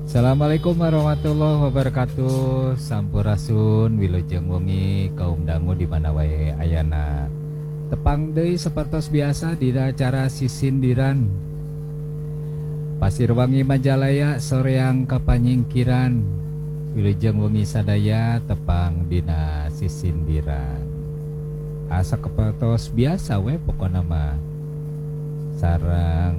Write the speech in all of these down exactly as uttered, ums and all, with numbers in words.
Assalamualaikum warahmatullahi wabarakatuh. Sampurasun wilujeng wengi kaum dangu di mana wae ayana. Tepang deui sapertos biasa dina acara sisindiran. Pasir Wangi Majalaya soreang kapanyingkiran. Wilujeng wengi sadaya tepang dina sisindiran. Asa kepertos biasa we pokona mah. Sareng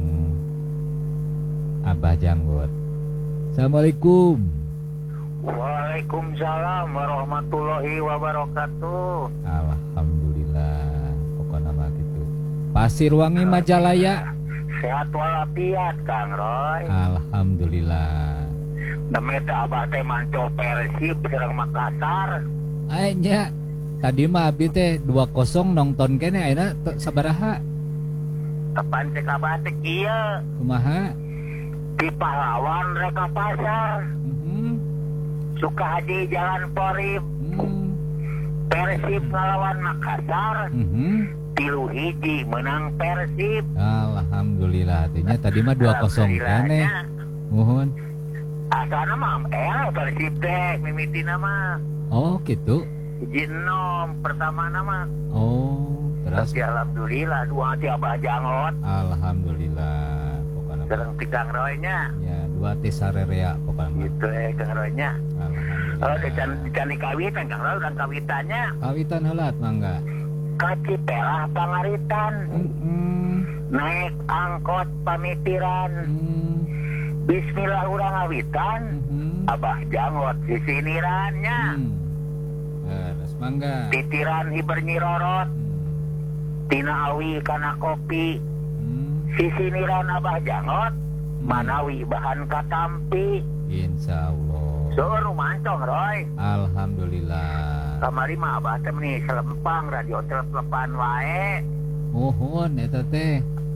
Abah Janggut. Assalamualaikum. Waalaikumsalam warahmatullahi wabarakatuh. Alhamdulillah. Pokoknya mah gitu. Pasir Wangi Majalaya. Sehat walafiat Kang Roy. Alhamdulillah. Namanya Abah teh manco Persib serang Makassar. Anya tadi mah abdi teh dua kosong nonton kene ayeuna sabaraha? Tepan cek Abah teh kieu. Kumaha? Di Pahlawan reka pasar. Mm-hmm. Sukahaji Jalan Porib. Mm. Persib ngalawan Makassar. Mm-hmm. Tilu hiji menang Persib. Alhamdulillah. Artinya tadi mah dua kosong kene. Muhun. Asana mah eh Persib teh mimitina mah. Oh, gitu. Hiji enom pertama nama. Oh, terus Tapi alhamdulillah dua ti Abah Jangot. alhamdulillah. Pokoknya Sereng ti Kang Roy-nya. ya dua ti sarerea pokoknya. Gitu eh Kang Roy-nya. Alhamdulillah. Oh, decan decan kawitan Kang Roy dan kawitannya. Kawitan heula mangga. Kaci pelah pangaritan. Mm-mm. Naik angkot pamitiran. Mm. Bismillah urang ngawitan. Mhm. Abah Jangot sisinirannya. Hmm. Terus mangga. Titiran hiber nyirorot. Tina awi kana kopi. Hmm. Sisiniran Abah Jangot. Manawi bahan katampi. Insya Allah. Seueur nu mancong Roy. Alhamdulillah. Kamari mah Abah teh meni selempang radio telepan wae. Mohon eta teh.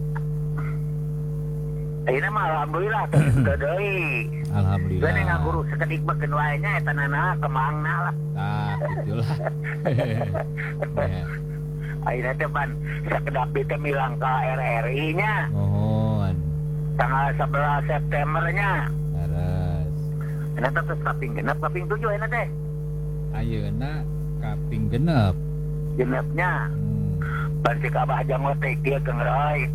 Ayeuna mah alhamdulillah teu deui. Alhamdulillah. Geuning ngaguru sakedik beukeun wae nya eta nana kemangna lah. Tah, itulah. Ya. Ayeuna teh pan sakedap teh milang ka R R I-nya. Mohon. Tanggal sebelas Septembernya. Terus. Enak teh kaping genep kaping tujuh enak teh. Ayeuna kaping genep. Genepnya. Hmm. Pan cek Abah Jangot teh kieu Kang Roy.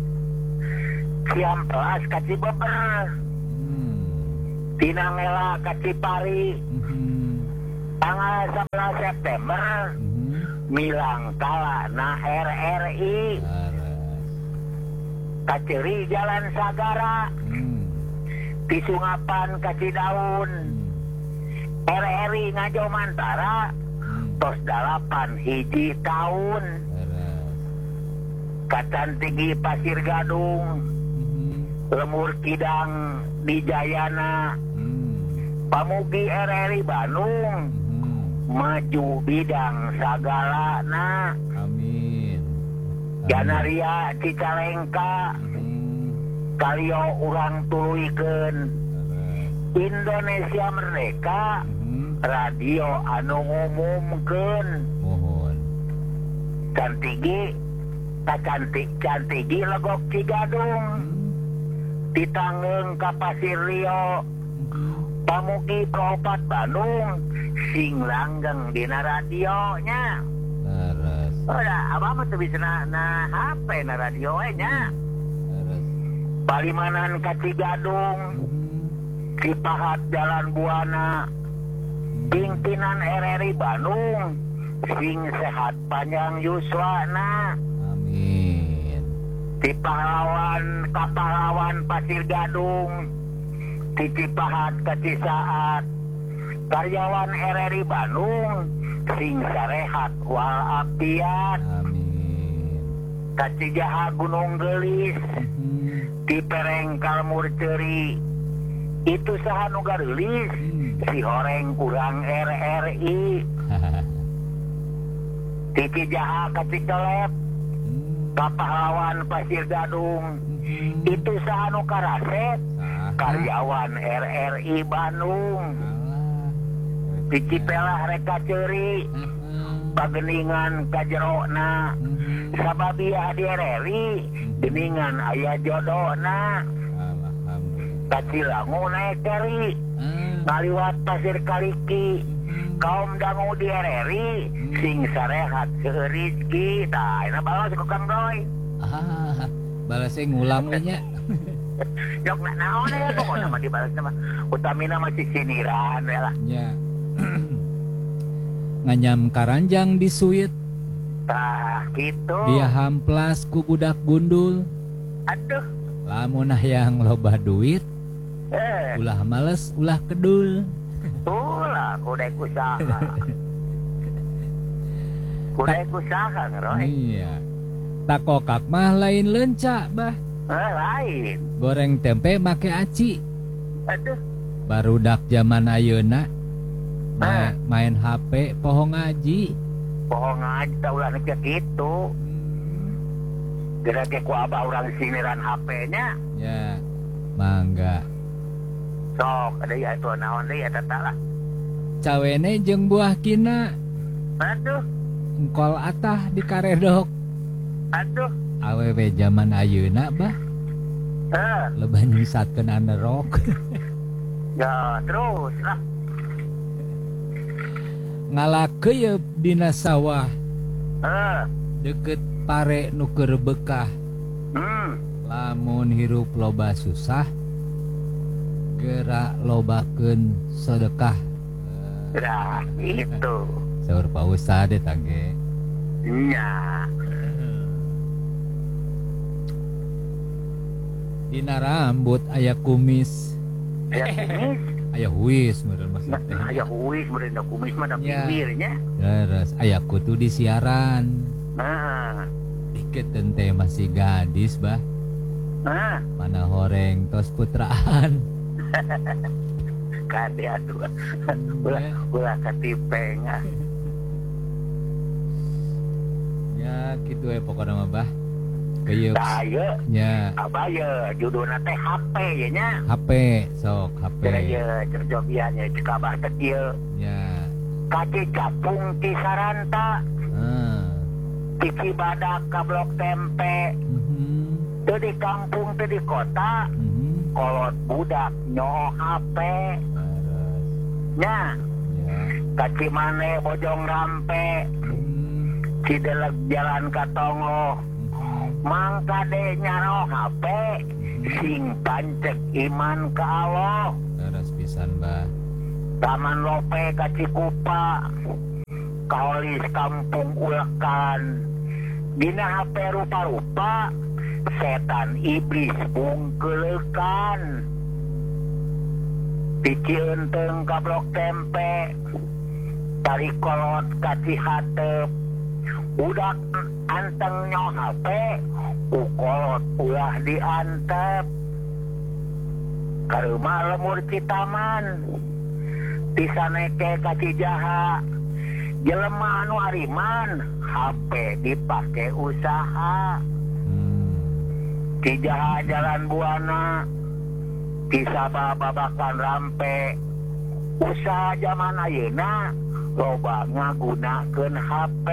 Siam pelas ka Cibeber. Hmm. Tina ngela ka Cipari. Mhm. Tanggal sebelas September. Mhm. Milang kala na R R I. Terus. Kaceri Jalan Sagara. Hmm. Di Sungapan ka Cidaun. Hmm. R R I Ngajo Mantara. Hmm. Tos dalapan hiji tahun. Terus. Kacantigi Pasir Gadung. Mhm. Lemur Kidang di Jayana. Hmm. Pamugi R R I Bandung. Mhm. Maju bidang sagalana. Amin. Ganaria Cicalengka. Mhm. Kalio urang tuluykeun. Terus. Indonesia Merdeka. Mhm. Radio anu ngumumkeun. Mohon. Cantigi kacantik cantigi legok Cigadung. Hmm. Ditanggeung ka Pasir Rio. Mhm. Pamugi Propat Bandung. Sing langgeng dina radionya. Terus. Udah, abah mah teu bisa na, na H P na radio we nya. Terus. Palimanan ka Cigadung. Mhm. Cipahat Jalan Buana. Pimpinan R R I Bandung. Sing sehat panjang yuswana. Amin. Di Pahlawan ka Pahlawan Pasir Gadung. Di Cipahat ke Cisaat. Karyawan R R I Bandung. Sing sarehat walafiat. Amin. Ka Cijaha Gunung Gelis. Mhm. Di Perengkal Murceri. Itu saha nu gareulis. Hmm. Si horeng kurang R R I. Di Cijaha ka Cikelep. Hmm. Ka Pahlawan Pasir Gadung. Mhm. Itu saha nu karaset. Saha? Karyawan R R I Bandung. Alah. Di Cipelah reka ceuri. Mhm. Pageningan ka jerona. Mhm. Sababiah di R R I. Geningan aya jodona. Alhamdulillah. Kacilangu naik keri Ah. ngaliwat pasir Kaliki Mhm. kaum dangu di R R I sing sarehat seurizki tah ayeuna balas ku Kang Roy Ah, balasnya ngulang we nya. jok na naon ya pokoknya mah dibalas mah utamina masih siniran we lah Nya. Nganyam karanjang di suit, tah gitu dia hamplas ku budak gundul. aduh Lamun hayang loba duit, eh ulah males, ulah kedul. ulah kudek usaha kudek usaha Roy Iya. Takokak mah lain leunca, bah. eh lain Goreng tempe make aci. aduh Barudak zaman ayeuna Ah. main, main H P poho ngaji. bohong aja ulah nek gitu gerak ku abah urang siniran H P-nya Ya, mangga. sok ada ya itu naon deui eta tah lah Cawene jeung buah kina aduh engkol atah di karedok. aduh Awewe zaman ayeuna bah eh loba nyisatkeun anerok. ya terus lah Ngalakeuyeub dina sawah eh deket pare nu keur bekah. hmm Lamun hirup loba susah gerak lobakeun sedekah. dah itu Saur Pak Ustad eta ge. nya Dina rambut aya kumis, aya kumis aya huis meureun maksudna. nah, aya kumis berendah kumis mah da Ya. pinggirnya Terus aya kutu di siaran. nah Dikit teh masih gadis bah. nah Mana horeng tos putraan. kade atuh ulah ulah katipeng ah Ya kitu we pokona mah bah. Keuyeub tah ieu nya apa ya judulna teh H P ya nya H P sok H P. kira ya jobiannya cek kabar teh ieu Ya. kaki capung ti Saranta Ah. ti Cibadak ka Blok Tempe Mhm. teu di kampung teu di kota Mhm. kolot budak nyoho H P Terus nya ya. ka Cimane Bojong Rampe Hmm. Cideleg Jalan Katongo mangka de nyaro H P sing pancek iman ka Allah Terus pisan bah. Taman Lope ka Cikupa Kaolis Kampung Ulekan dina H P rupa-rupa setan iblis bungkeulekan di Cieunteng ka Blok Tempe tarik kolot ka Cihatep budak anteng nyo H P ukolot ulah diantep karema lemur Citaman tisaneke ka Cijaha jelema anu ariman H P dipake usaha Hmm. Cijaha Jalan Buana Kisaba Babakan Rampe usaha zaman ayeuna loba ngagunakeun H P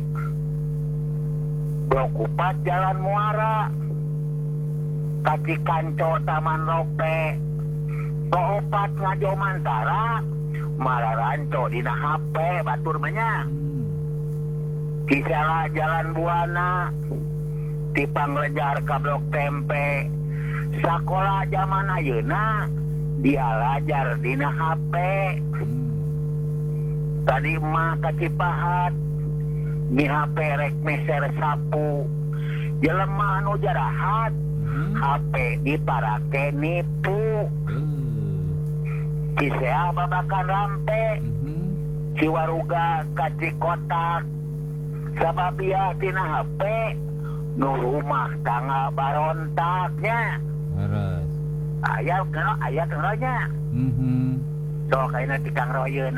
Blok Upat Jalan Muara Kaci Kanco Taman Lope Opat Ngajo Mantara Malaranco dina H P batur manya Hmm. Kisala Jalan Buana Tipanglejar ka Blok Tempe sakola zaman ayeuna dialajar dina H P Hmm. tadi mah ka Cipahat di H P rek meser sapu jelema anu jarahat Hmm. H P diparake nipu Uh. Cisea Babakan Rampe Mhm. Ciwaruga ka Cikotak sababia tina H P nu rumah tangga barontaknya Terus. aya kena aya kenanya Mhm. so kaina ti Kang Royeun